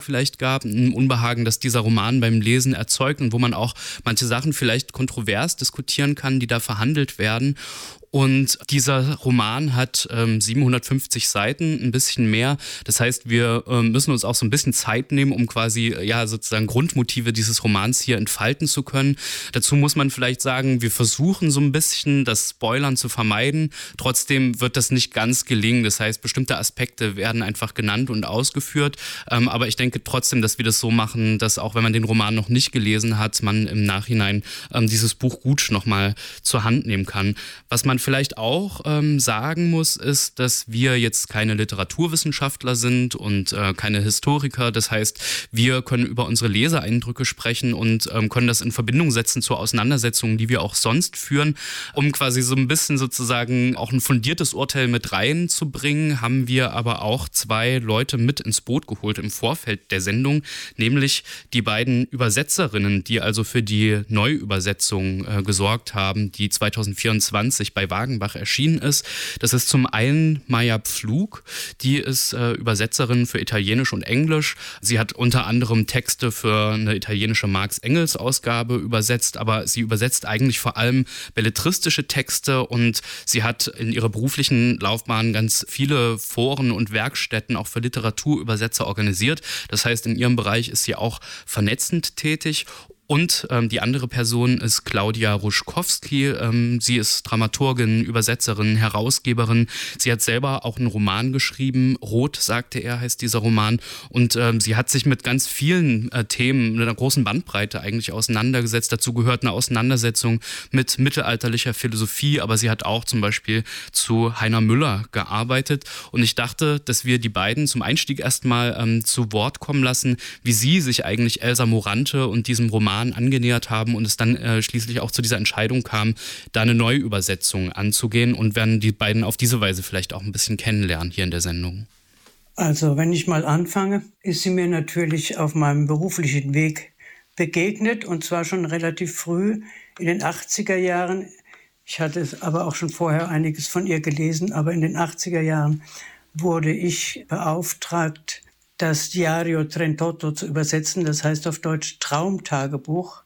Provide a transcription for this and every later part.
vielleicht gab, ein Unbehagen, das dieser Roman beim Lesen erzeugt und wo man auch manche Sachen vielleicht kontrovers diskutieren kann, die da verhandelt werden. Und dieser Roman hat 750 Seiten, ein bisschen mehr. Das heißt, wir müssen uns auch so ein bisschen Zeit nehmen, um quasi sozusagen Grundmotive dieses Romans hier entfalten zu können. Dazu muss man vielleicht sagen, wir versuchen so ein bisschen das Spoilern zu vermeiden. Trotzdem wird das nicht ganz gelingen. Das heißt, bestimmte Aspekte werden einfach genannt und ausgeführt. Aber ich denke trotzdem, dass wir das so machen, dass auch wenn man den Roman noch nicht gelesen hat, man im Nachhinein dieses Buch gut nochmal zur Hand nehmen kann. Was man vielleicht auch sagen muss, ist, dass wir jetzt keine Literaturwissenschaftler sind und keine Historiker. Das heißt, wir können über unsere Leseeindrücke sprechen und können das in Verbindung setzen zu Auseinandersetzungen, die wir auch sonst führen. Um quasi so ein bisschen sozusagen auch ein fundiertes Urteil mit reinzubringen, haben wir aber auch 2 Leute mit ins Boot geholt im Vorfeld der Sendung, nämlich die beiden Übersetzerinnen, die also für die Neuübersetzung gesorgt haben, die 2024 bei Wagenbach erschienen ist. Das ist zum einen Maja Pflug, die ist Übersetzerin für Italienisch und Englisch. Sie hat unter anderem Texte für eine italienische Marx-Engels-Ausgabe übersetzt, aber sie übersetzt eigentlich vor allem belletristische Texte und sie hat in ihrer beruflichen Laufbahn ganz viele Foren und Werkstätten auch für Literaturübersetzer organisiert. Das heißt, in ihrem Bereich ist sie auch vernetzend tätig. Und die andere Person ist Claudia Ruschkowski. Sie ist Dramaturgin, Übersetzerin, Herausgeberin. Sie hat selber auch einen Roman geschrieben. Rot, sagte er, heißt dieser Roman. Und sie hat sich mit ganz vielen Themen, mit einer großen Bandbreite eigentlich auseinandergesetzt. Dazu gehört eine Auseinandersetzung mit mittelalterlicher Philosophie. Aber sie hat auch zum Beispiel zu Heiner Müller gearbeitet. Und ich dachte, dass wir die beiden zum Einstieg erstmal zu Wort kommen lassen, wie sie sich eigentlich Elsa Morante und diesem Roman angenähert haben und es dann schließlich auch zu dieser Entscheidung kam, da eine Neuübersetzung anzugehen und werden die beiden auf diese Weise vielleicht auch ein bisschen kennenlernen hier in der Sendung. Also wenn ich mal anfange, ist sie mir natürlich auf meinem beruflichen Weg begegnet und zwar schon relativ früh in den 80er Jahren. Ich hatte aber auch schon vorher einiges von ihr gelesen, aber in den 80er Jahren wurde ich beauftragt, das Diario 38 zu übersetzen, das heißt auf Deutsch Traumtagebuch,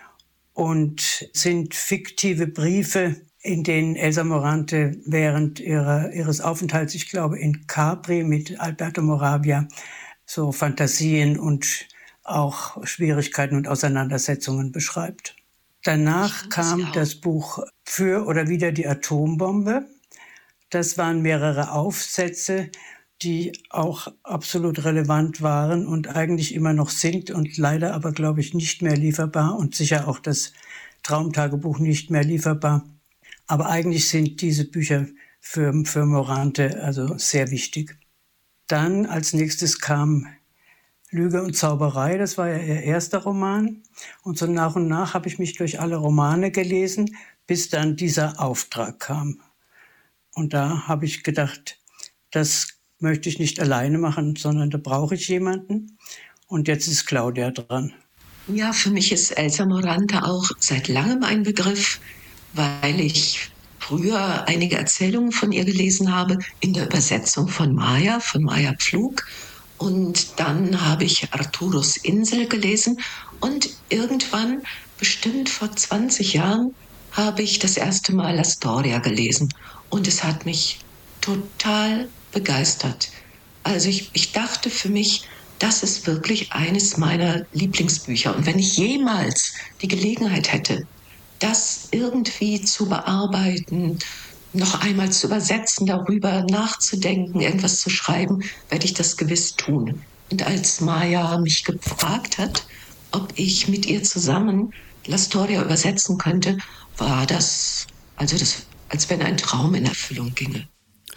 und sind fiktive Briefe, in denen Elsa Morante während ihres Aufenthalts, ich glaube in Capri mit Alberto Moravia, so Fantasien und auch Schwierigkeiten und Auseinandersetzungen beschreibt. Danach kam das Buch Für oder wider die Atombombe. Das waren mehrere Aufsätze, die auch absolut relevant waren und eigentlich immer noch sind und leider aber, glaube ich, nicht mehr lieferbar und sicher auch das Traumtagebuch nicht mehr lieferbar. Aber eigentlich sind diese Bücher für Morante also sehr wichtig. Dann als nächstes kam Lüge und Zauberei, das war ja ihr erster Roman. Und so nach und nach habe ich mich durch alle Romane gelesen, bis dann dieser Auftrag kam. Und da habe ich gedacht, das möchte ich nicht alleine machen, sondern da brauche ich jemanden. Und jetzt ist Claudia dran. Ja, für mich ist Elsa Morante auch seit langem ein Begriff, weil ich früher einige Erzählungen von ihr gelesen habe, in der Übersetzung von Maja Pflug. Und dann habe ich Arturus Insel gelesen. Und irgendwann, bestimmt vor 20 Jahren, habe ich das erste Mal La Storia gelesen. Und es hat mich total begeistert. Also ich dachte für mich, das ist wirklich eines meiner Lieblingsbücher. Und wenn ich jemals die Gelegenheit hätte, das irgendwie zu bearbeiten, noch einmal zu übersetzen, darüber nachzudenken, irgendwas zu schreiben, werde ich das gewiss tun. Und als Maja mich gefragt hat, ob ich mit ihr zusammen La Storia übersetzen könnte, war das, als wenn ein Traum in Erfüllung ginge.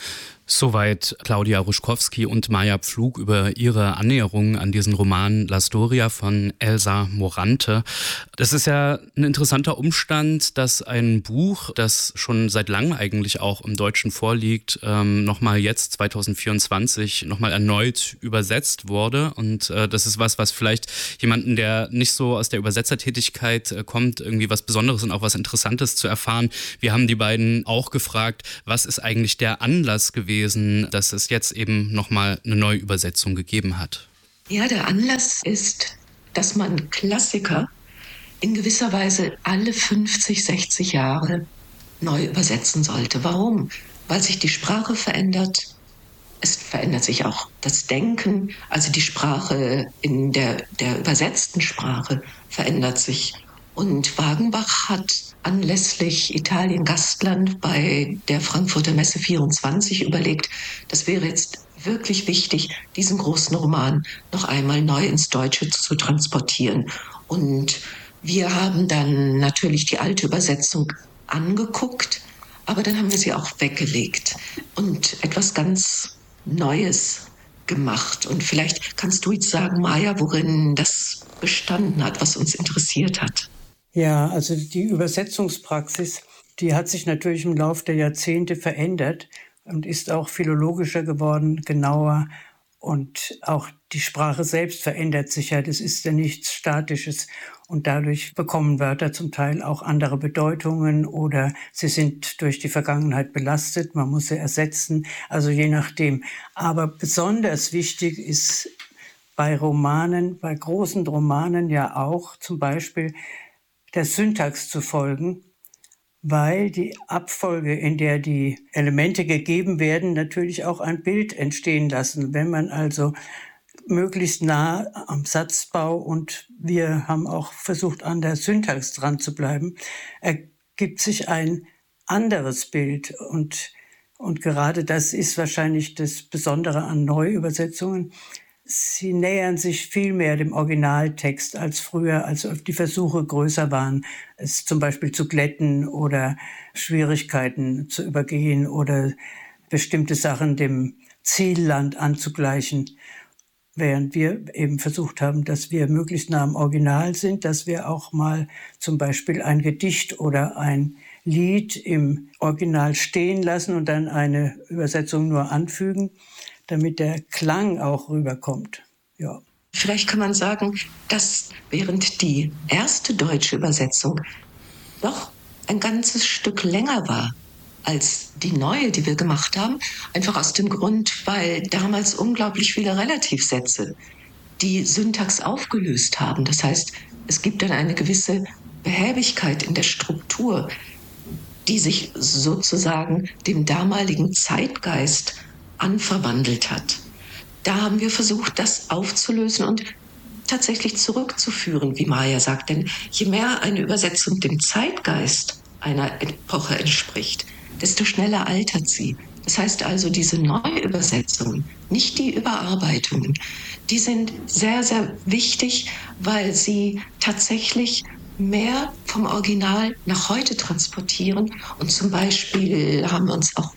Soweit Claudia Ruschkowski und Maja Pflug über ihre Annäherung an diesen Roman La Storia von Elsa Morante. Das ist ja ein interessanter Umstand, dass ein Buch, das schon seit langem eigentlich auch im Deutschen vorliegt, nochmal jetzt 2024 nochmal erneut übersetzt wurde. Und das ist was vielleicht jemanden, der nicht so aus der Übersetzertätigkeit kommt, irgendwie was Besonderes und auch was Interessantes zu erfahren. Wir haben die beiden auch gefragt, was ist eigentlich der Anlass gewesen, dass es jetzt eben nochmal eine Neuübersetzung gegeben hat. Ja, der Anlass ist, dass man Klassiker in gewisser Weise alle 50, 60 Jahre neu übersetzen sollte. Warum? Weil sich die Sprache verändert. Es verändert sich auch das Denken, also die Sprache in der übersetzten Sprache verändert sich. Und Wagenbach hat anlässlich Italien Gastland bei der Frankfurter Messe 24 überlegt, das wäre jetzt wirklich wichtig, diesen großen Roman noch einmal neu ins Deutsche zu transportieren. Und wir haben dann natürlich die alte Übersetzung angeguckt, aber dann haben wir sie auch weggelegt und etwas ganz Neues gemacht. Und vielleicht kannst du jetzt sagen, Maja, worin das bestanden hat, was uns interessiert hat. Ja, also die Übersetzungspraxis, die hat sich natürlich im Laufe der Jahrzehnte verändert und ist auch philologischer geworden, genauer. Und auch die Sprache selbst verändert sich ja. Das ist ja nichts Statisches. Und dadurch bekommen Wörter zum Teil auch andere Bedeutungen oder sie sind durch die Vergangenheit belastet. Man muss sie ersetzen. Also je nachdem. Aber besonders wichtig ist bei Romanen, bei großen Romanen ja auch zum Beispiel der Syntax zu folgen, weil die Abfolge, in der die Elemente gegeben werden, natürlich auch ein Bild entstehen lassen. Wenn man also möglichst nah am Satzbau und wir haben auch versucht, an der Syntax dran zu bleiben, ergibt sich ein anderes Bild. Und gerade das ist wahrscheinlich das Besondere an Neuübersetzungen. Sie nähern sich viel mehr dem Originaltext als früher, als die Versuche größer waren, es zum Beispiel zu glätten oder Schwierigkeiten zu übergehen oder bestimmte Sachen dem Zielland anzugleichen. Während wir eben versucht haben, dass wir möglichst nah am Original sind, dass wir auch mal zum Beispiel ein Gedicht oder ein Lied im Original stehen lassen und dann eine Übersetzung nur anfügen, damit der Klang auch rüberkommt. Ja. Vielleicht kann man sagen, dass während die erste deutsche Übersetzung doch ein ganzes Stück länger war als die neue, die wir gemacht haben, einfach aus dem Grund, weil damals unglaublich viele Relativsätze die Syntax aufgelöst haben. Das heißt, es gibt dann eine gewisse Behäbigkeit in der Struktur, die sich sozusagen dem damaligen Zeitgeist anverwandelt hat. Da haben wir versucht, das aufzulösen und tatsächlich zurückzuführen, wie Maja sagt. Denn je mehr eine Übersetzung dem Zeitgeist einer Epoche entspricht, desto schneller altert sie. Das heißt also, diese Neuübersetzungen, nicht die Überarbeitungen, die sind sehr, sehr wichtig, weil sie tatsächlich mehr vom Original nach heute transportieren. Und zum Beispiel haben wir uns auch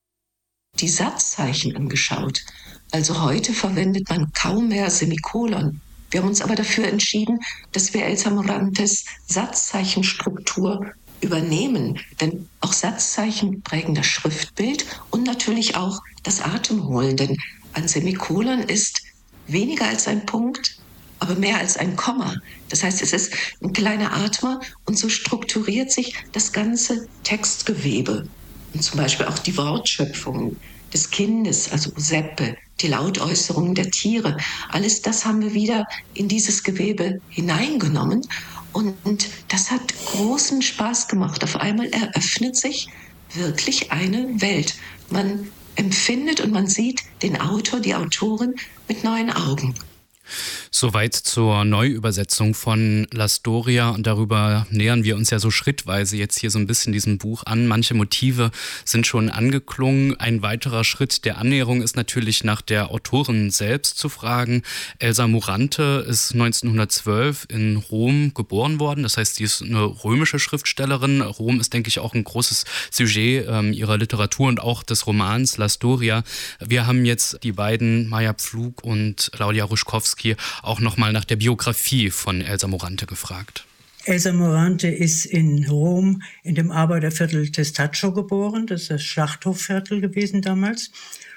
die Satzzeichen angeschaut. Also heute verwendet man kaum mehr Semikolon. Wir haben uns aber dafür entschieden, dass wir Elsa Morantes Satzzeichenstruktur übernehmen. Denn auch Satzzeichen prägen das Schriftbild und natürlich auch das Atemholen. Denn ein Semikolon ist weniger als ein Punkt, aber mehr als ein Komma. Das heißt, es ist ein kleiner Atmer und so strukturiert sich das ganze Textgewebe. Und zum Beispiel auch die Wortschöpfungen des Kindes, also Seppe, die Lautäußerungen der Tiere. Alles das haben wir wieder in dieses Gewebe hineingenommen. Und das hat großen Spaß gemacht. Auf einmal eröffnet sich wirklich eine Welt. Man empfindet und man sieht den Autor, die Autorin mit neuen Augen. Soweit zur Neuübersetzung von L'Astoria und darüber nähern wir uns ja so schrittweise jetzt hier so ein bisschen diesem Buch an. Manche Motive sind schon angeklungen. Ein weiterer Schritt der Annäherung ist natürlich nach der Autorin selbst zu fragen. Elsa Morante ist 1912 in Rom geboren worden. Das heißt, sie ist eine römische Schriftstellerin. Rom ist, denke ich, auch ein großes Sujet ihrer Literatur und auch des Romans L'Astoria. Wir haben jetzt die beiden, Maja Pflug und Claudia Ruschkowski, auch nochmal nach der Biografie von Elsa Morante gefragt. Elsa Morante ist in Rom in dem Arbeiterviertel Testaccio geboren. Das ist das Schlachthofviertel gewesen damals.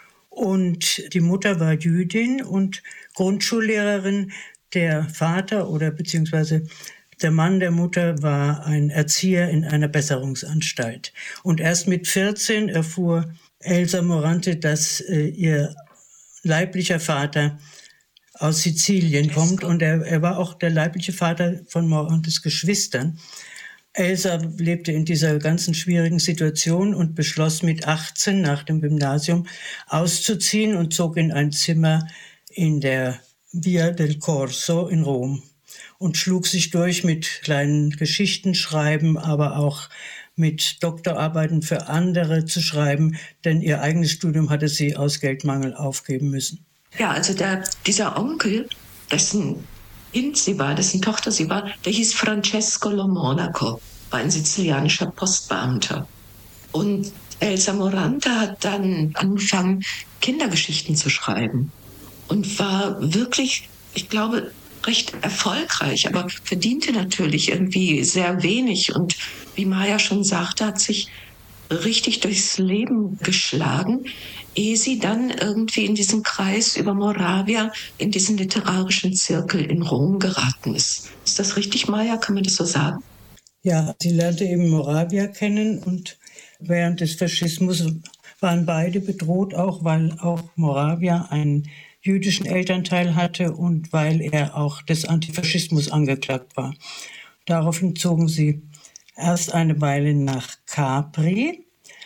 Und die Mutter war Jüdin und Grundschullehrerin. Der Vater oder beziehungsweise der Mann der Mutter war ein Erzieher in einer Besserungsanstalt. Und erst mit 14 erfuhr Elsa Morante, dass ihr leiblicher Vater aus Sizilien kommt und er war auch der leibliche Vater von Morantes Geschwistern. Elsa lebte in dieser ganzen schwierigen Situation und beschloss mit 18 nach dem Gymnasium auszuziehen und zog in ein Zimmer in der Via del Corso in Rom und schlug sich durch mit kleinen Geschichtenschreiben, aber auch mit Doktorarbeiten für andere zu schreiben, denn ihr eigenes Studium hatte sie aus Geldmangel aufgeben müssen. Ja, also dieser Onkel, dessen Kind sie war, dessen Tochter sie war, der hieß Francesco Lo Monaco, war ein sizilianischer Postbeamter. Und Elsa Morante hat dann angefangen, Kindergeschichten zu schreiben und war wirklich, ich glaube, recht erfolgreich, aber verdiente natürlich irgendwie sehr wenig. Und wie Maja schon sagte, hat sich richtig durchs Leben geschlagen, ehe sie dann irgendwie in diesen Kreis über Moravia, in diesen literarischen Zirkel in Rom geraten ist. Ist das richtig, Maja? Kann man das so sagen? Ja, sie lernte eben Moravia kennen und während des Faschismus waren beide bedroht, auch weil auch Moravia einen jüdischen Elternteil hatte und weil er auch des Antifaschismus angeklagt war. Daraufhin zogen sie erst eine Weile nach Capri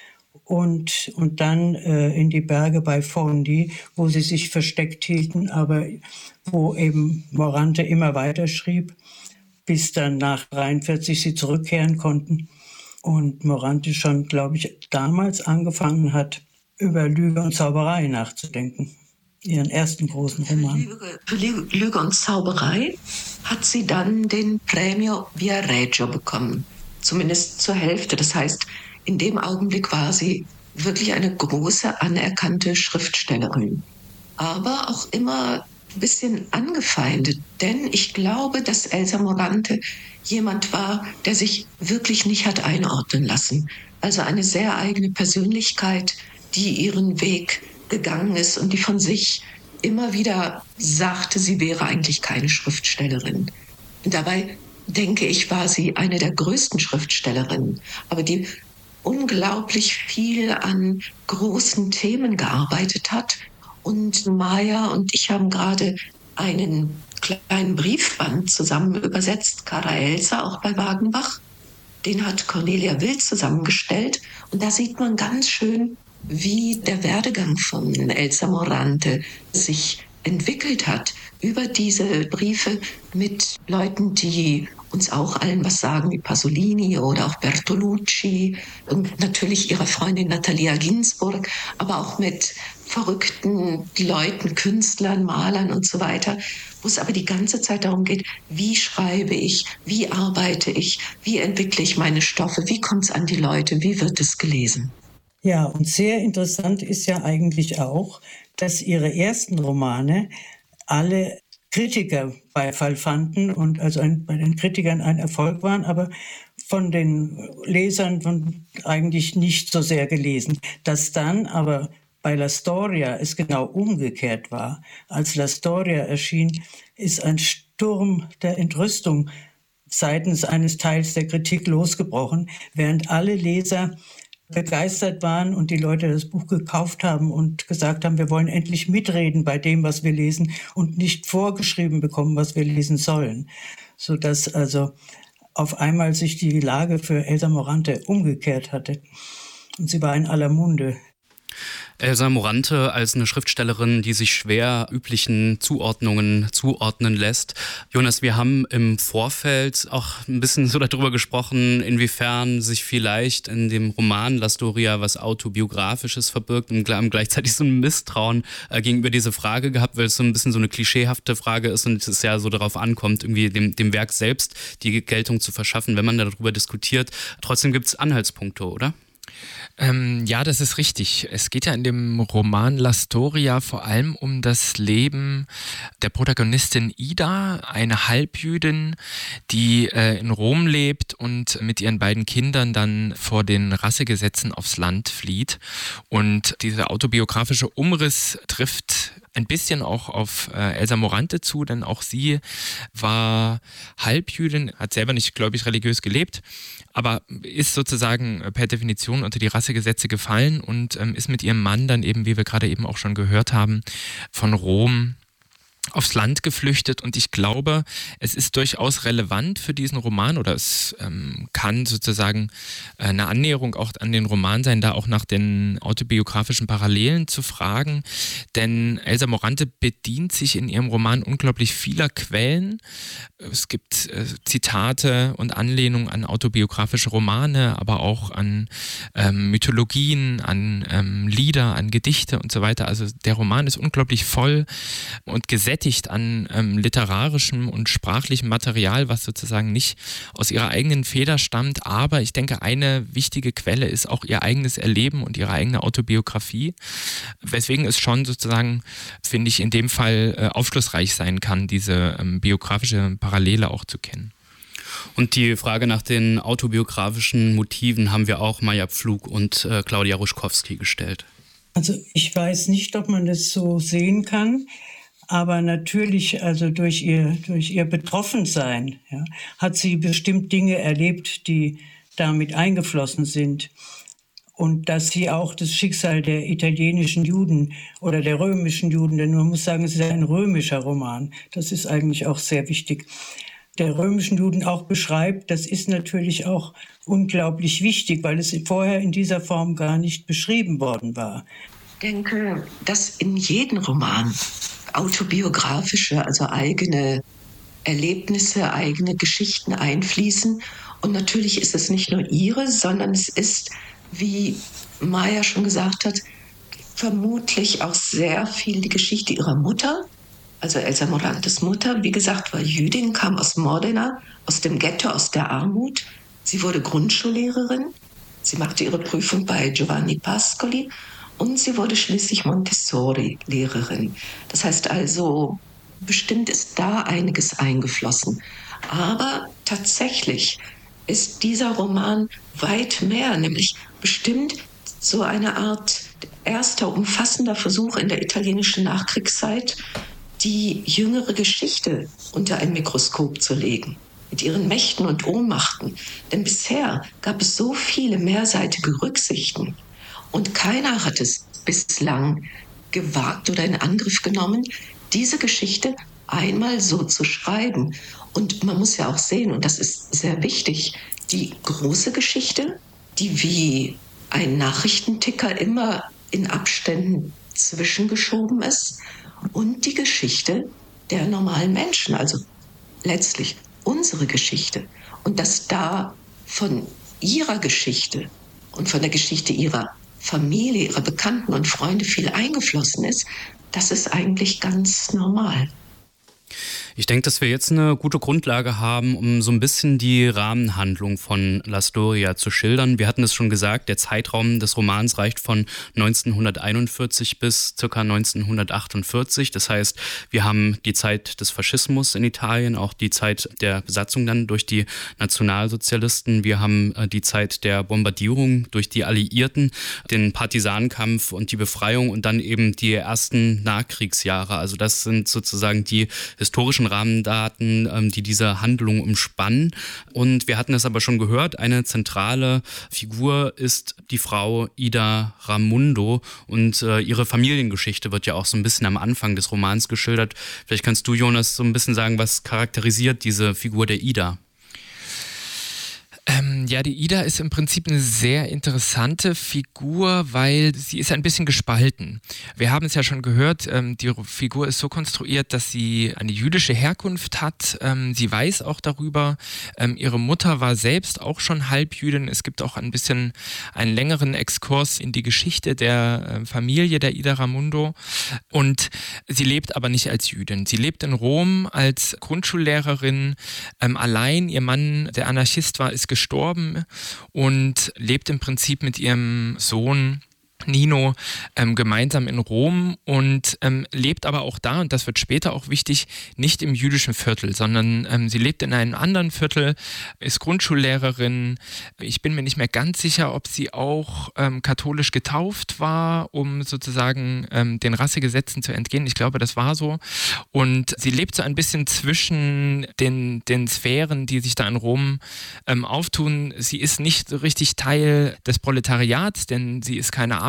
und dann in die Berge bei Fondi, wo sie sich versteckt hielten, aber wo eben Morante immer weiter schrieb, bis dann nach 1943 sie zurückkehren konnten. Und Morante schon, glaube ich, damals angefangen hat, über Lüge und Zauberei nachzudenken. Ihren ersten großen Roman. Für Lüge und Zauberei hat sie dann den Premio Viareggio bekommen. Zumindest zur Hälfte. Das heißt, in dem Augenblick war sie wirklich eine große, anerkannte Schriftstellerin. Aber auch immer ein bisschen angefeindet. Denn ich glaube, dass Elsa Morante jemand war, der sich wirklich nicht hat einordnen lassen. Also eine sehr eigene Persönlichkeit, die ihren Weg gegangen ist und die von sich immer wieder sagte, sie wäre eigentlich keine Schriftstellerin. Und dabei, denke ich, war sie eine der größten Schriftstellerinnen, aber die unglaublich viel an großen Themen gearbeitet hat. Und Maja und ich haben gerade einen kleinen Briefband zusammen übersetzt, Cara Elsa, auch bei Wagenbach. Den hat Cornelia Wild zusammengestellt. Und da sieht man ganz schön, wie der Werdegang von Elsa Morante sich entwickelt hat über diese Briefe mit Leuten, die uns auch allen was sagen, wie Pasolini oder auch Bertolucci und natürlich ihrer Freundin Natalia Ginzburg, aber auch mit verrückten Leuten, Künstlern, Malern und so weiter, wo es aber die ganze Zeit darum geht, wie schreibe ich, wie arbeite ich, wie entwickle ich meine Stoffe, wie kommt es an die Leute, wie wird es gelesen. Ja, und sehr interessant ist ja eigentlich auch, dass ihre ersten Romane alle Kritikerbeifall fanden und also bei den Kritikern ein Erfolg waren, aber von den Lesern eigentlich nicht so sehr gelesen. Dass dann aber bei La Storia es genau umgekehrt war. Als La Storia erschien, ist ein Sturm der Entrüstung seitens eines Teils der Kritik losgebrochen, während alle Leser begeistert waren und die Leute das Buch gekauft haben und gesagt haben, wir wollen endlich mitreden bei dem, was wir lesen und nicht vorgeschrieben bekommen, was wir lesen sollen. Sodass also auf einmal sich die Lage für Elsa Morante umgekehrt hatte. Und sie war in aller Munde. Elsa Morante als eine Schriftstellerin, die sich schwer üblichen Zuordnungen zuordnen lässt. Jonas, wir haben im Vorfeld auch ein bisschen so darüber gesprochen, inwiefern sich vielleicht in dem Roman La Storia was Autobiografisches verbirgt und gleichzeitig so ein Misstrauen gegenüber dieser Frage gehabt, weil es so ein bisschen so eine klischeehafte Frage ist und es ja so darauf ankommt, irgendwie dem Werk selbst die Geltung zu verschaffen, wenn man darüber diskutiert. Trotzdem gibt es Anhaltspunkte, oder? Ja, das ist richtig. Es geht ja in dem Roman La Storia vor allem um das Leben der Protagonistin Ida, eine Halbjüdin, die in Rom lebt und mit ihren beiden Kindern dann vor den Rassegesetzen aufs Land flieht. Und dieser autobiografische Umriss trifft ein bisschen auch auf Elsa Morante zu, denn auch sie war Halbjüdin, hat selber nicht gläubig religiös gelebt, aber ist sozusagen per Definition unter die Rassegesetze gefallen und ist mit ihrem Mann dann eben, wie wir gerade eben auch schon gehört haben, von Rom aufs Land geflüchtet und ich glaube, es ist durchaus relevant für diesen Roman oder es kann sozusagen eine Annäherung auch an den Roman sein, da auch nach den autobiografischen Parallelen zu fragen, denn Elsa Morante bedient sich in ihrem Roman unglaublich vieler Quellen. Es gibt Zitate und Anlehnungen an autobiografische Romane, aber auch an Mythologien, an Lieder, an Gedichte und so weiter. Also der Roman ist unglaublich voll und gesättigt an literarischem und sprachlichem Material, was sozusagen nicht aus ihrer eigenen Feder stammt, aber ich denke, eine wichtige Quelle ist auch ihr eigenes Erleben und ihre eigene Autobiografie, weswegen es schon sozusagen, finde ich, in dem Fall aufschlussreich sein kann, diese biografische Parallele auch zu kennen. Und die Frage nach den autobiografischen Motiven haben wir auch Maja Pflug und Claudia Ruschkowski gestellt. Also ich weiß nicht, ob man das so sehen kann. Aber natürlich, also durch ihr Betroffensein, ja, hat sie bestimmt Dinge erlebt, die damit eingeflossen sind. Und dass sie auch das Schicksal der italienischen Juden oder der römischen Juden, denn man muss sagen, es ist ein römischer Roman, das ist eigentlich auch sehr wichtig, der römischen Juden auch beschreibt, das ist natürlich auch unglaublich wichtig, weil es vorher in dieser Form gar nicht beschrieben worden war. Ich denke, dass in jeden Roman autobiografische, also eigene Erlebnisse, eigene Geschichten einfließen. Und natürlich ist es nicht nur ihre, sondern es ist, wie Maja schon gesagt hat, vermutlich auch sehr viel die Geschichte ihrer Mutter. Also Elsa Morantes Mutter, wie gesagt, war Jüdin, kam aus Modena, aus dem Ghetto, aus der Armut. Sie wurde Grundschullehrerin. Sie machte ihre Prüfung bei Giovanni Pascoli. Und sie wurde schließlich Montessori-Lehrerin. Das heißt also, bestimmt ist da einiges eingeflossen. Aber tatsächlich ist dieser Roman weit mehr, nämlich bestimmt so eine Art erster umfassender Versuch in der italienischen Nachkriegszeit, die jüngere Geschichte unter ein Mikroskop zu legen, mit ihren Mächten und Ohnmachten. Denn bisher gab es so viele mehrseitige Rücksichten. Und keiner hat es bislang gewagt oder in Angriff genommen, diese Geschichte einmal so zu schreiben. Und man muss ja auch sehen, und das ist sehr wichtig, die große Geschichte, die wie ein Nachrichtenticker immer in Abständen zwischengeschoben ist, und die Geschichte der normalen Menschen, also letztlich unsere Geschichte. Und dass da von ihrer Geschichte und von der Geschichte ihrer Familie, ihrer Bekannten und Freunde viel eingeflossen ist, das ist eigentlich ganz normal. Ich denke, dass wir jetzt eine gute Grundlage haben, um so ein bisschen die Rahmenhandlung von La Storia zu schildern. Wir hatten es schon gesagt, der Zeitraum des Romans reicht von 1941 bis ca. 1948. Das heißt, wir haben die Zeit des Faschismus in Italien, auch die Zeit der Besatzung dann durch die Nationalsozialisten. Wir haben die Zeit der Bombardierung durch die Alliierten, den Partisanenkampf und die Befreiung und dann eben die ersten Nachkriegsjahre. Also das sind sozusagen die historischen Rahmendaten, die diese Handlung umspannen. Und wir hatten es aber schon gehört, eine zentrale Figur ist die Frau Ida Ramundo und ihre Familiengeschichte wird ja auch so ein bisschen am Anfang des Romans geschildert. Vielleicht kannst du, Jonas, so ein bisschen sagen, was charakterisiert diese Figur der Ida? Ja, die Ida ist im Prinzip eine sehr interessante Figur, weil sie ist ein bisschen gespalten. Wir haben es ja schon gehört, die Figur ist so konstruiert, dass sie eine jüdische Herkunft hat. Sie weiß auch darüber. Ihre Mutter war selbst auch schon Halbjüdin. Es gibt auch ein bisschen einen längeren Exkurs in die Geschichte der Familie der Ida Ramundo. Und sie lebt aber nicht als Jüdin. Sie lebt in Rom als Grundschullehrerin allein. Ihr Mann, der Anarchist war, ist gestorben und lebt im Prinzip mit ihrem Sohn Nino gemeinsam in Rom und lebt aber auch da, und das wird später auch wichtig, nicht im jüdischen Viertel, sondern sie lebt in einem anderen Viertel, ist Grundschullehrerin. Ich bin mir nicht mehr ganz sicher, ob sie auch katholisch getauft war, um sozusagen den Rassegesetzen zu entgehen. Ich glaube, das war so. Und sie lebt so ein bisschen zwischen den Sphären, die sich da in Rom auftun. Sie ist nicht so richtig Teil des Proletariats, denn sie ist keine Arbeiterin,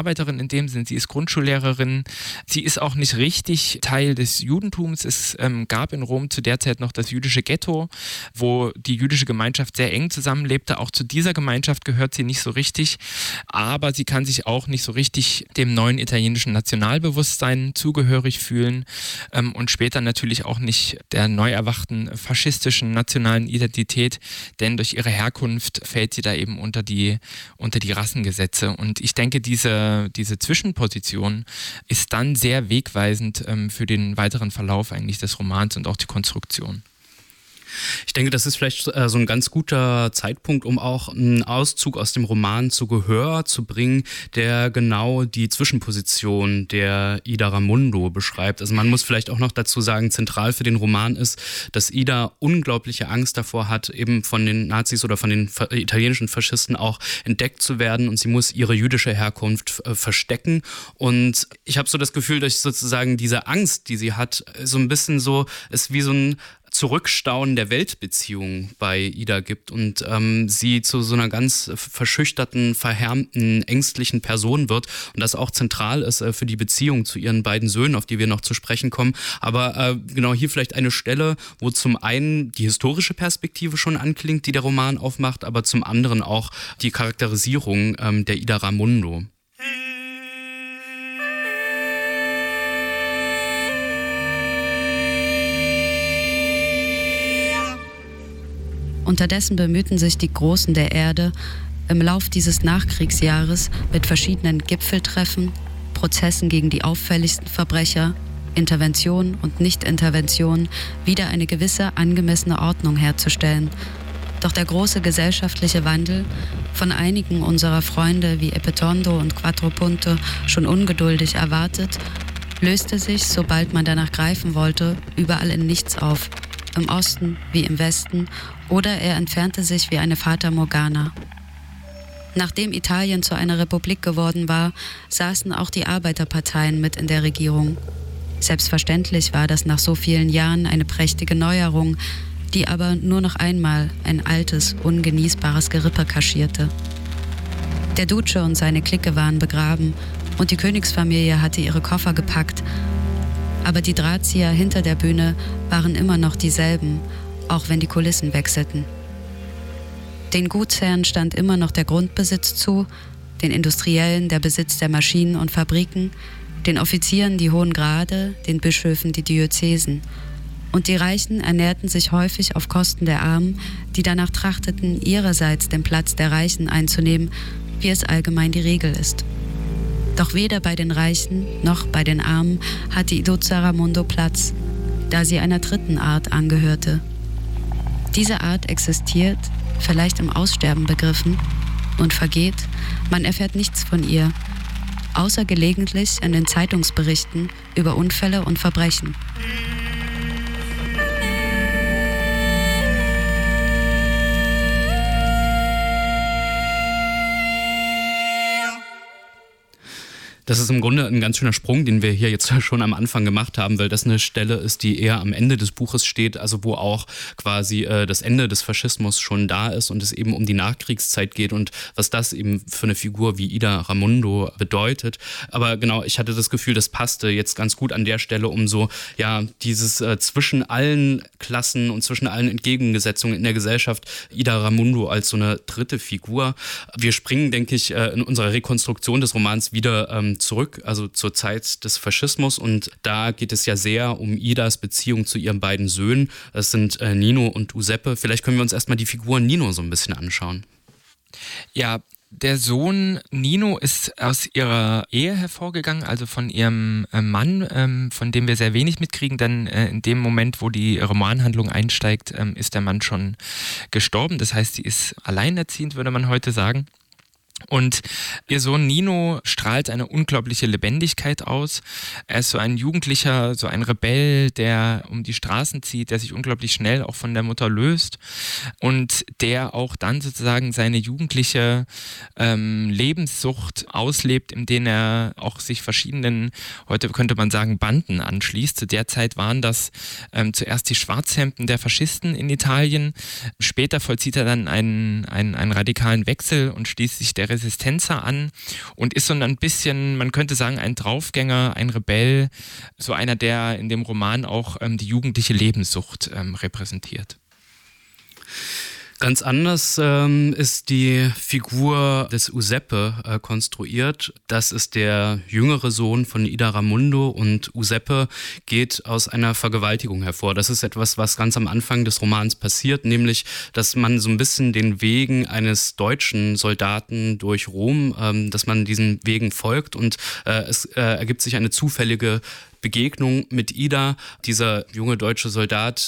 Arbeiterin in dem Sinn, sie ist Grundschullehrerin. Sie ist auch nicht richtig Teil des Judentums. Es gab in Rom zu der Zeit noch das jüdische Ghetto, wo die jüdische Gemeinschaft sehr eng zusammenlebte. Auch zu dieser Gemeinschaft gehört sie nicht so richtig, aber sie kann sich auch nicht so richtig dem neuen italienischen Nationalbewusstsein zugehörig fühlen und später natürlich auch nicht der neu erwachten faschistischen nationalen Identität, denn durch ihre Herkunft fällt sie da eben unter die Rassengesetze. Und ich denke, diese Zwischenposition ist dann sehr wegweisend für den weiteren Verlauf eigentlich des Romans und auch die Konstruktion. Ich denke, das ist vielleicht so ein ganz guter Zeitpunkt, um auch einen Auszug aus dem Roman zu Gehör zu bringen, der genau die Zwischenposition der Ida Ramundo beschreibt. Also man muss vielleicht auch noch dazu sagen, zentral für den Roman ist, dass Ida unglaubliche Angst davor hat, eben von den Nazis oder von den italienischen Faschisten auch entdeckt zu werden, und sie muss ihre jüdische Herkunft verstecken. Und ich habe so das Gefühl, dass sozusagen diese Angst, die sie hat, so ein bisschen so ist wie so ein Zurückstauen der Weltbeziehung bei Ida gibt und sie zu so einer ganz verschüchterten, verhärmten, ängstlichen Person wird, und das auch zentral ist für die Beziehung zu ihren beiden Söhnen, auf die wir noch zu sprechen kommen. Aber genau hier vielleicht eine Stelle, wo zum einen die historische Perspektive schon anklingt, die der Roman aufmacht, aber zum anderen auch die Charakterisierung der Ida Ramundo. Unterdessen bemühten sich die Großen der Erde im Lauf dieses Nachkriegsjahres mit verschiedenen Gipfeltreffen, Prozessen gegen die auffälligsten Verbrecher, Intervention und Nichtintervention wieder eine gewisse angemessene Ordnung herzustellen. Doch der große gesellschaftliche Wandel, von einigen unserer Freunde wie Epetondo und Quattropunto schon ungeduldig erwartet, löste sich, sobald man danach greifen wollte, überall in nichts auf, im Osten wie im Westen, oder er entfernte sich wie eine Fata Morgana. Nachdem Italien zu einer Republik geworden war, saßen auch die Arbeiterparteien mit in der Regierung. Selbstverständlich war das nach so vielen Jahren eine prächtige Neuerung, die aber nur noch einmal ein altes, ungenießbares Gerippe kaschierte. Der Duce und seine Clique waren begraben und die Königsfamilie hatte ihre Koffer gepackt, aber die Drahtzieher hinter der Bühne waren immer noch dieselben, auch wenn die Kulissen wechselten. Den Gutsherren stand immer noch der Grundbesitz zu, den Industriellen der Besitz der Maschinen und Fabriken, den Offizieren die hohen Grade, den Bischöfen die Diözesen. Und die Reichen ernährten sich häufig auf Kosten der Armen, die danach trachteten, ihrerseits den Platz der Reichen einzunehmen, wie es allgemein die Regel ist. Doch weder bei den Reichen noch bei den Armen hatte Iduccia Ramundo Platz, da sie einer dritten Art angehörte. Diese Art existiert, vielleicht im Aussterben begriffen, und vergeht, man erfährt nichts von ihr, außer gelegentlich in den Zeitungsberichten über Unfälle und Verbrechen. Das ist im Grunde ein ganz schöner Sprung, den wir hier jetzt schon am Anfang gemacht haben, weil das eine Stelle ist, die eher am Ende des Buches steht, also wo auch quasi das Ende des Faschismus schon da ist und es eben um die Nachkriegszeit geht und was das eben für eine Figur wie Ida Ramundo bedeutet. Aber genau, ich hatte das Gefühl, das passte jetzt ganz gut an der Stelle, um so, ja, dieses zwischen allen Klassen und zwischen allen Entgegengesetzungen in der Gesellschaft, Ida Ramundo als so eine dritte Figur. Wir springen, denke ich, in unserer Rekonstruktion des Romans wieder zurück, also zur Zeit des Faschismus, und da geht es ja sehr um Idas Beziehung zu ihren beiden Söhnen. Das sind Nino und Giuseppe. Vielleicht können wir uns erstmal die Figur Nino so ein bisschen anschauen. Ja, der Sohn Nino ist aus ihrer Ehe hervorgegangen, also von ihrem Mann, von dem wir sehr wenig mitkriegen, denn in dem Moment, wo die Romanhandlung einsteigt, ist der Mann schon gestorben. Das heißt, sie ist alleinerziehend, würde man heute sagen. Und ihr Sohn Nino strahlt eine unglaubliche Lebendigkeit aus. Er ist so ein Jugendlicher, so ein Rebell, der um die Straßen zieht, der sich unglaublich schnell auch von der Mutter löst und der auch dann sozusagen seine jugendliche Lebenssucht auslebt, indem er auch sich verschiedenen, heute könnte man sagen, Banden anschließt. Zu der Zeit waren das zuerst die Schwarzhemden der Faschisten in Italien. Später vollzieht er dann einen radikalen Wechsel und schließt sich der der Resistenza an und ist so ein bisschen, man könnte sagen, ein Draufgänger, ein Rebell, so einer, der in dem Roman auch die jugendliche Lebenssucht repräsentiert. Ganz anders ist die Figur des Useppe konstruiert. Das ist der jüngere Sohn von Ida Ramundo und Useppe geht aus einer Vergewaltigung hervor. Das ist etwas, was ganz am Anfang des Romans passiert, nämlich, dass man so ein bisschen den Wegen eines deutschen Soldaten durch Rom, dass man diesen Wegen folgt und es ergibt sich eine zufällige Begegnung mit Ida, dieser junge deutsche Soldat,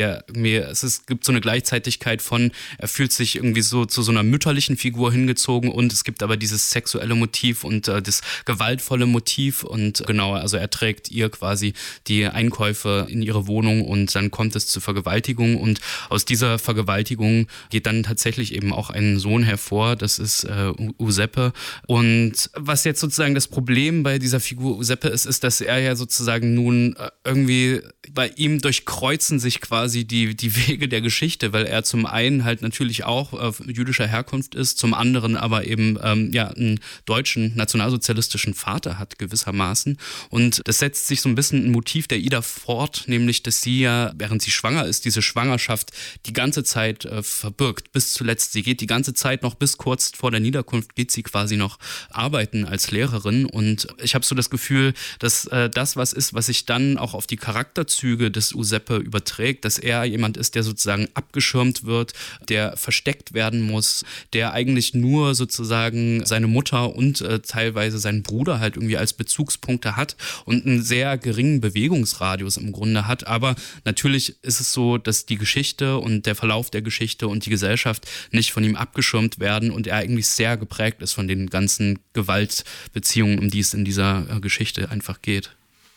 es gibt so eine Gleichzeitigkeit von, er fühlt sich irgendwie so zu so einer mütterlichen Figur hingezogen und es gibt aber dieses sexuelle Motiv und das gewaltvolle Motiv und genau, also er trägt ihr quasi die Einkäufe in ihre Wohnung und dann kommt es zur Vergewaltigung und aus dieser Vergewaltigung geht dann tatsächlich eben auch ein Sohn hervor, das ist Useppe und was jetzt sozusagen das Problem bei dieser Figur Useppe ist, dass er ja sozusagen nun irgendwie bei ihm durchkreuzen sich quasi die Wege der Geschichte, weil er zum einen halt natürlich auch jüdischer Herkunft ist, zum anderen aber eben einen deutschen nationalsozialistischen Vater hat gewissermaßen und das setzt sich so ein bisschen ein Motiv der Ida fort, nämlich dass sie ja, während sie schwanger ist, diese Schwangerschaft die ganze Zeit verbirgt, bis zuletzt. Sie geht die ganze Zeit noch bis kurz vor der Niederkunft, geht sie quasi noch arbeiten als Lehrerin und ich habe so das Gefühl, dass das was ist, was sich dann auch auf die Charakterzüge des Useppe überträgt, dass er jemand ist, der sozusagen abgeschirmt wird, der versteckt werden muss, der eigentlich nur sozusagen seine Mutter und teilweise seinen Bruder halt irgendwie als Bezugspunkte hat und einen sehr geringen Bewegungsradius im Grunde hat. Aber natürlich ist es so, dass die Geschichte und der Verlauf der Geschichte und die Gesellschaft nicht von ihm abgeschirmt werden und er eigentlich sehr geprägt ist von den ganzen Gewaltbeziehungen, um die es in dieser Geschichte einfach geht.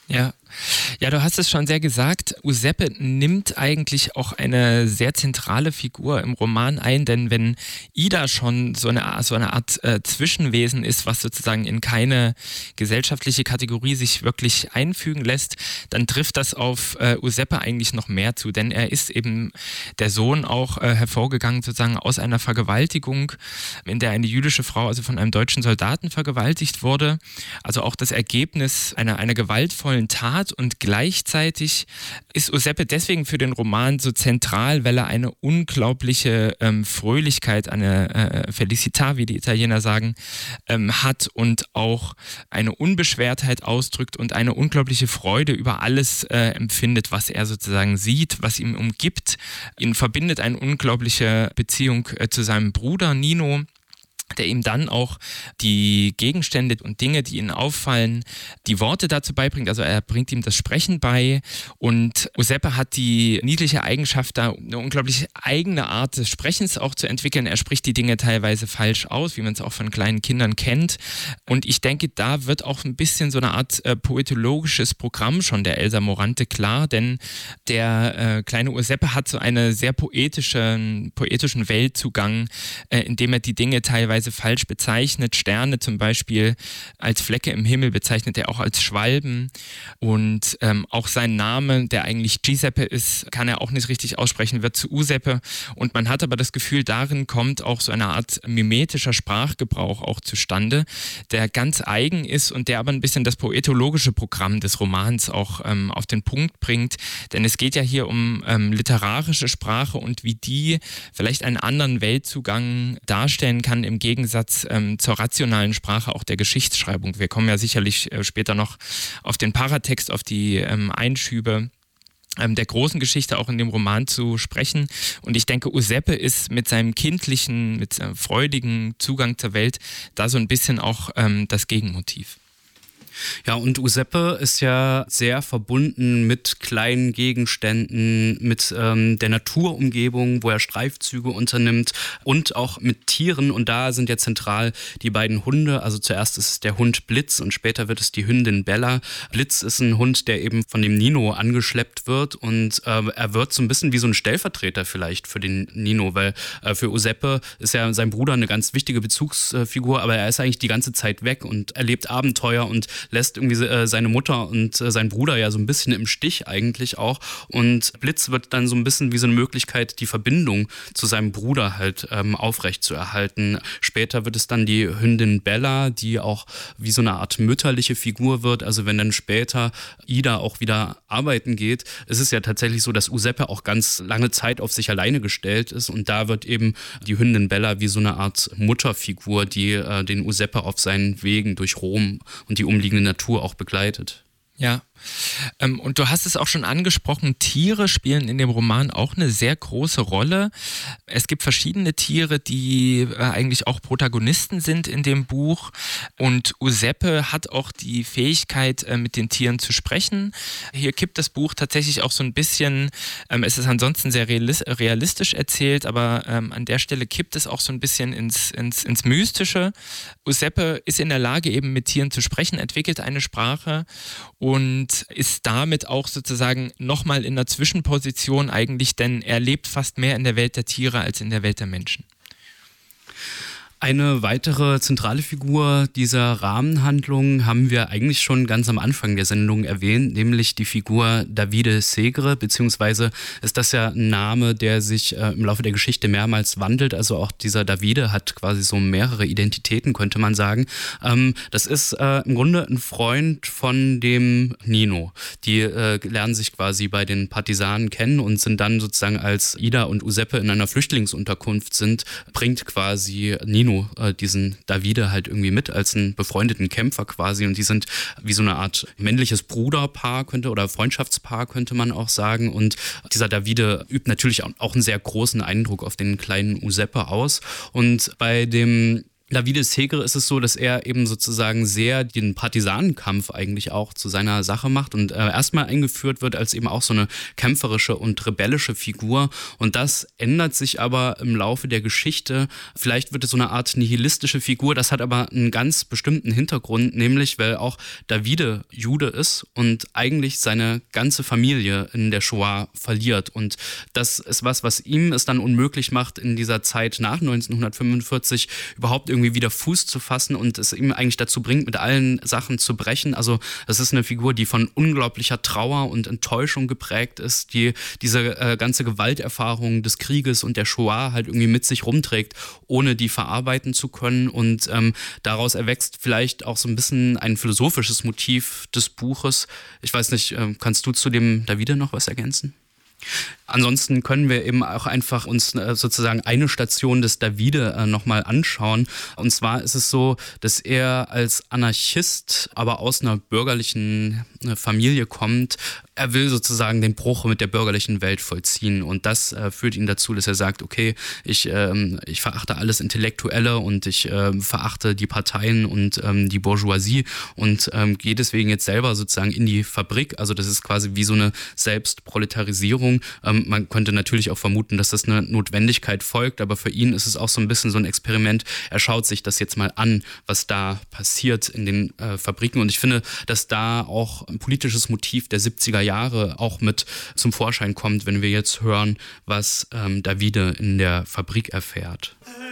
Ja, du hast es schon sehr gesagt, Useppe nimmt eigentlich auch eine sehr zentrale Figur im Roman ein, denn wenn Ida schon so eine Art Zwischenwesen ist, was sozusagen in keine gesellschaftliche Kategorie sich wirklich einfügen lässt, dann trifft das auf Useppe eigentlich noch mehr zu, denn er ist eben der Sohn auch hervorgegangen sozusagen aus einer Vergewaltigung, in der eine jüdische Frau also von einem deutschen Soldaten vergewaltigt wurde, also auch das Ergebnis einer gewaltvollen Tat und gleichzeitig ist Useppe deswegen für den Roman so zentral, weil er eine unglaubliche Fröhlichkeit, eine Felicità, wie die Italiener sagen, hat und auch eine Unbeschwertheit ausdrückt und eine unglaubliche Freude über alles empfindet, was er sozusagen sieht, was ihm umgibt. Ihn verbindet eine unglaubliche Beziehung zu seinem Bruder Nino, der ihm dann auch die Gegenstände und Dinge, die ihnen auffallen, die Worte dazu beibringt. Also er bringt ihm das Sprechen bei und Useppe hat die niedliche Eigenschaft, da eine unglaublich eigene Art des Sprechens auch zu entwickeln. Er spricht die Dinge teilweise falsch aus, wie man es auch von kleinen Kindern kennt. Und ich denke, da wird auch ein bisschen so eine Art poetologisches Programm schon der Elsa Morante klar, denn der kleine Useppe hat so einen sehr poetischen Weltzugang, indem er die Dinge teilweise falsch bezeichnet. Sterne zum Beispiel als Flecke im Himmel bezeichnet er auch als Schwalben und auch sein Name, der eigentlich Giuseppe ist, kann er auch nicht richtig aussprechen, wird zu Useppe und man hat aber das Gefühl, darin kommt auch so eine Art mimetischer Sprachgebrauch auch zustande, der ganz eigen ist und der aber ein bisschen das poetologische Programm des Romans auch auf den Punkt bringt, denn es geht ja hier um literarische Sprache und wie die vielleicht einen anderen Weltzugang darstellen kann im Gegensatz zur rationalen Sprache auch der Geschichtsschreibung. Wir kommen ja sicherlich später noch auf den Paratext, auf die Einschübe der großen Geschichte auch in dem Roman zu sprechen. Und ich denke, Useppe ist mit seinem kindlichen, mit seinem freudigen Zugang zur Welt da so ein bisschen auch das Gegenmotiv. Ja, und Useppe ist ja sehr verbunden mit kleinen Gegenständen, mit der Naturumgebung, wo er Streifzüge unternimmt und auch mit Tieren. Und da sind ja zentral die beiden Hunde. Also zuerst ist es der Hund Blitz und später wird es die Hündin Bella. Blitz ist ein Hund, der eben von dem Nino angeschleppt wird und er wird so ein bisschen wie so ein Stellvertreter vielleicht für den Nino, weil für Useppe ist ja sein Bruder eine ganz wichtige Bezugsfigur, aber er ist eigentlich die ganze Zeit weg und erlebt Abenteuer und lässt irgendwie seine Mutter und sein Bruder ja so ein bisschen im Stich eigentlich auch. Und Blitz wird dann so ein bisschen wie so eine Möglichkeit, die Verbindung zu seinem Bruder halt aufrechtzuerhalten. Später wird es dann die Hündin Bella, die auch wie so eine Art mütterliche Figur wird. Also wenn dann später Ida auch wieder arbeiten geht, ist es ja tatsächlich so, dass Giuseppe auch ganz lange Zeit auf sich alleine gestellt ist und da wird eben die Hündin Bella wie so eine Art Mutterfigur, die den Giuseppe auf seinen Wegen durch Rom und die umliegende Natur auch begleitet. Ja, und du hast es auch schon angesprochen, Tiere spielen in dem Roman auch eine sehr große Rolle. Es gibt verschiedene Tiere, die eigentlich auch Protagonisten sind in dem Buch und Giuseppe hat auch die Fähigkeit, mit den Tieren zu sprechen. Hier kippt das Buch tatsächlich auch so ein bisschen, es ist ansonsten sehr realistisch erzählt, aber an der Stelle kippt es auch so ein bisschen ins Mystische. Giuseppe ist in der Lage, eben mit Tieren zu sprechen, entwickelt eine Sprache und ist damit auch sozusagen nochmal in einer Zwischenposition eigentlich, denn er lebt fast mehr in der Welt der Tiere als in der Welt der Menschen. Eine weitere zentrale Figur dieser Rahmenhandlung haben wir eigentlich schon ganz am Anfang der Sendung erwähnt, nämlich die Figur Davide Segre, beziehungsweise ist das ja ein Name, der sich im Laufe der Geschichte mehrmals wandelt, also auch dieser Davide hat quasi so mehrere Identitäten, könnte man sagen. Das ist im Grunde ein Freund von dem Nino. Die lernen sich quasi bei den Partisanen kennen und sind dann sozusagen, als Ida und Giuseppe in einer Flüchtlingsunterkunft sind, bringt quasi Nino diesen Davide halt irgendwie mit als einen befreundeten Kämpfer quasi und die sind wie so eine Art männliches Bruderpaar oder Freundschaftspaar könnte man auch sagen und dieser Davide übt natürlich auch einen sehr großen Eindruck auf den kleinen Giuseppe aus und bei dem Davide Segre ist es so, dass er eben sozusagen sehr den Partisanenkampf eigentlich auch zu seiner Sache macht und erstmal eingeführt wird als eben auch so eine kämpferische und rebellische Figur und das ändert sich aber im Laufe der Geschichte. Vielleicht wird es so eine Art nihilistische Figur, das hat aber einen ganz bestimmten Hintergrund, nämlich weil auch Davide Jude ist und eigentlich seine ganze Familie in der Shoah verliert und das ist was ihm es dann unmöglich macht, in dieser Zeit nach 1945 überhaupt irgendwie wieder Fuß zu fassen und es ihm eigentlich dazu bringt, mit allen Sachen zu brechen. Also das ist eine Figur, die von unglaublicher Trauer und Enttäuschung geprägt ist, die diese ganze Gewalterfahrung des Krieges und der Shoah halt irgendwie mit sich rumträgt, ohne die verarbeiten zu können und daraus erwächst vielleicht auch so ein bisschen ein philosophisches Motiv des Buches. Ich weiß nicht, kannst du zu dem Davide noch was ergänzen? Ansonsten können wir eben auch einfach uns sozusagen eine Station des Davide nochmal anschauen. Und zwar ist es so, dass er als Anarchist, aber aus einer bürgerlichen Familie kommt. Er will sozusagen den Bruch mit der bürgerlichen Welt vollziehen. Und das führt ihn dazu, dass er sagt, okay, ich verachte alles Intellektuelle und ich verachte die Parteien und die Bourgeoisie und gehe deswegen jetzt selber sozusagen in die Fabrik. Also das ist quasi wie so eine Selbstproletarisierung. Man könnte natürlich auch vermuten, dass das eine Notwendigkeit folgt, aber für ihn ist es auch so ein bisschen so ein Experiment. Er schaut sich das jetzt mal an, was da passiert in den Fabriken und ich finde, dass da auch ein politisches Motiv der 70er Jahre auch mit zum Vorschein kommt, wenn wir jetzt hören, was Davide in der Fabrik erfährt.